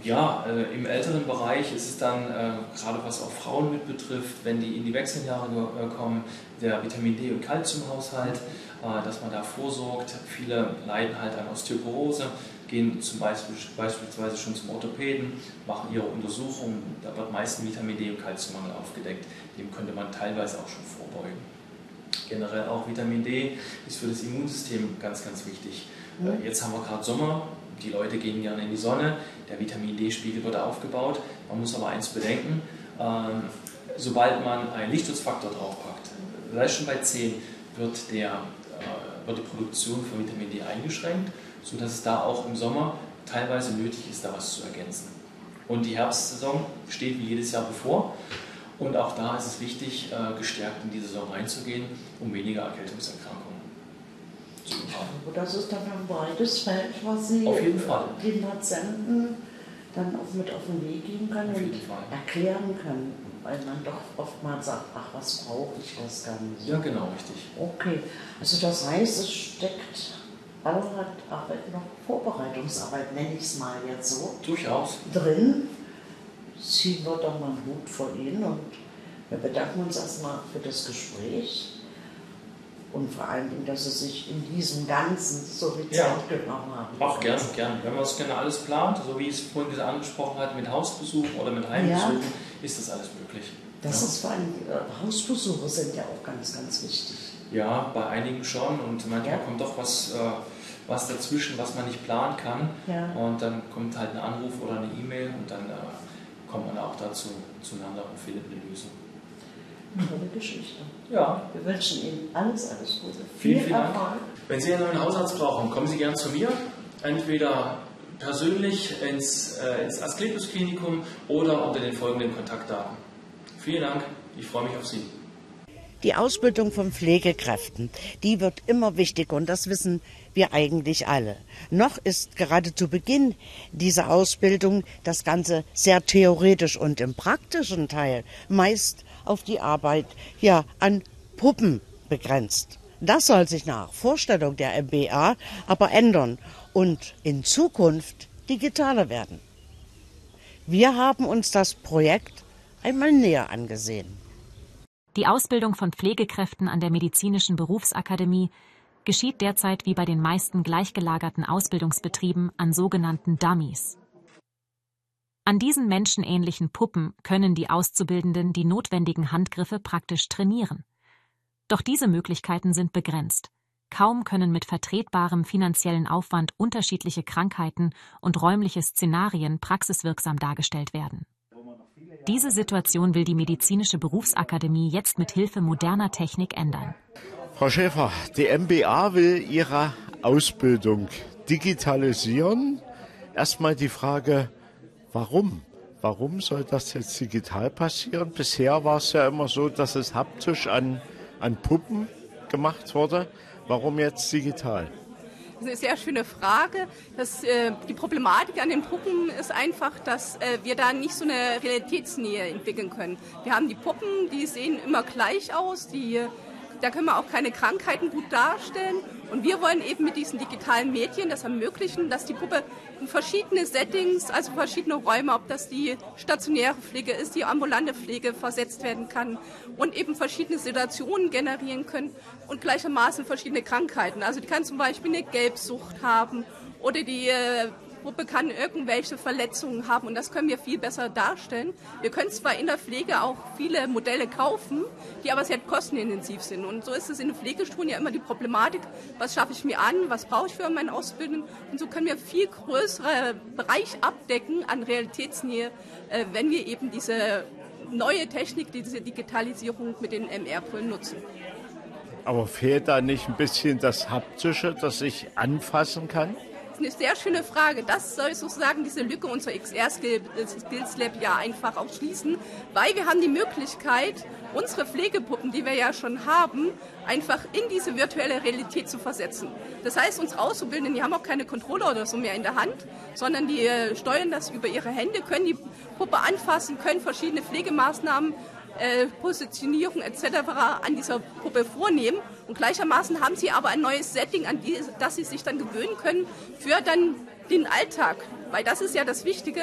Ja, im älteren Bereich ist es dann, gerade was auch Frauen mit betrifft, wenn die in die Wechseljahre kommen, der Vitamin D- und Kalziumhaushalt, dass man da vorsorgt. Viele leiden halt an Osteoporose, gehen zum Beispiel beispielsweise schon zum Orthopäden, machen ihre Untersuchungen, da wird meist ein Vitamin D- und Kalziummangel aufgedeckt. Dem könnte man teilweise auch schon vorbeugen. Generell auch Vitamin D ist für das Immunsystem ganz, ganz wichtig. Jetzt haben wir gerade Sommer, die Leute gehen gerne in die Sonne, der Vitamin D-Spiegel wird aufgebaut. Man muss aber eins bedenken, sobald man einen Lichtschutzfaktor draufpackt, vielleicht schon bei 10, wird die Produktion von Vitamin D eingeschränkt, sodass es da auch im Sommer teilweise nötig ist, da was zu ergänzen. Und die Herbstsaison steht wie jedes Jahr bevor. Und auch da ist es wichtig, gestärkt in die Saison reinzugehen, um weniger Erkältungserkrankungen zu haben. Das ist dann ein breites Feld, was Sie auf jeden Fall den Patienten dann auch mit auf den Weg geben können und erklären können, weil man doch oftmals sagt, ach, was brauche ich das Ganze? Ja, genau, richtig. Okay, also das heißt, es steckt allerhand Arbeit, noch Vorbereitungsarbeit, nenne ich es mal jetzt so. Durchaus. Drin. Ziehen wir doch mal einen Hut vor Ihnen und wir bedanken uns erstmal für das Gespräch und vor allen Dingen, dass Sie sich in diesem Ganzen so viel Zeit genommen haben. Auch gern. Wenn man das gerne alles plant, so wie ich es vorhin angesprochen hatte, mit Hausbesuchen oder mit Heimbesuchen, ist das alles möglich. Das ist vor allem, Hausbesuche sind ja auch ganz, ganz wichtig. Ja, bei einigen schon und manchmal kommt doch was dazwischen, was man nicht planen kann und dann kommt halt ein Anruf oder eine E-Mail und dann kommt man auch dazu zueinander und findet eine Lösung. Eine tolle Geschichte. Ja. Wir wünschen Ihnen alles Gute. Vielen Dank. Wenn Sie einen neuen Hausarzt brauchen, kommen Sie gerne zu mir. Entweder persönlich ins Asklepios-Klinikum oder unter den folgenden Kontaktdaten. Vielen Dank, ich freue mich auf Sie. Die Ausbildung von Pflegekräften, die wird immer wichtiger und das wissen wir eigentlich alle. Noch ist gerade zu Beginn dieser Ausbildung das Ganze sehr theoretisch und im praktischen Teil meist auf die Arbeit an Puppen begrenzt. Das soll sich nach Vorstellung der MBA aber ändern und in Zukunft digitaler werden. Wir haben uns das Projekt einmal näher angesehen. Die Ausbildung von Pflegekräften an der Medizinischen Berufsakademie geschieht derzeit wie bei den meisten gleichgelagerten Ausbildungsbetrieben an sogenannten Dummies. An diesen menschenähnlichen Puppen können die Auszubildenden die notwendigen Handgriffe praktisch trainieren. Doch diese Möglichkeiten sind begrenzt. Kaum können mit vertretbarem finanziellen Aufwand unterschiedliche Krankheiten und räumliche Szenarien praxiswirksam dargestellt werden. Diese Situation will die Medizinische Berufsakademie jetzt mit Hilfe moderner Technik ändern. Frau Schäfer, die MBA will ihre Ausbildung digitalisieren. Erstmal die Frage, warum? Warum soll das jetzt digital passieren? Bisher war es ja immer so, dass es haptisch an Puppen gemacht wurde. Warum jetzt digital? Das ist eine sehr schöne Frage. Die Problematik an den Puppen ist einfach, dass wir da nicht so eine Realitätsnähe entwickeln können. Wir haben die Puppen, die sehen immer gleich aus, da können wir auch keine Krankheiten gut darstellen. Und wir wollen eben mit diesen digitalen Medien das ermöglichen, dass die Puppe in verschiedene Settings, also verschiedene Räume, ob das die stationäre Pflege ist, die ambulante Pflege versetzt werden kann und eben verschiedene Situationen generieren können und gleichermaßen verschiedene Krankheiten. Also die kann zum Beispiel eine Gelbsucht haben oder die Puppe kann irgendwelche Verletzungen haben und das können wir viel besser darstellen. Wir können zwar in der Pflege auch viele Modelle kaufen, die aber sehr kostenintensiv sind. Und so ist es in den Pflegestunden ja immer die Problematik, was schaffe ich mir an, was brauche ich für meine Ausbildung. Und so können wir viel größeren Bereich abdecken an Realitätsnähe, wenn wir eben diese neue Technik, diese Digitalisierung mit den MR-Brillen nutzen. Aber fehlt da nicht ein bisschen das Haptische, das ich anfassen kann? Das ist eine sehr schöne Frage. Das soll sozusagen diese Lücke unserer XR-Skills Lab ja einfach auch schließen, weil wir haben die Möglichkeit, unsere Pflegepuppen, die wir ja schon haben, einfach in diese virtuelle Realität zu versetzen. Das heißt, unsere Auszubildenden, die haben auch keine Controller oder so mehr in der Hand, sondern die steuern das über ihre Hände, können die Puppe anfassen, können verschiedene Pflegemaßnahmen Positionierung etc. an dieser Puppe vornehmen. Und gleichermaßen haben sie aber ein neues Setting, an das sie sich dann gewöhnen können für dann den Alltag. Weil das ist ja das Wichtige.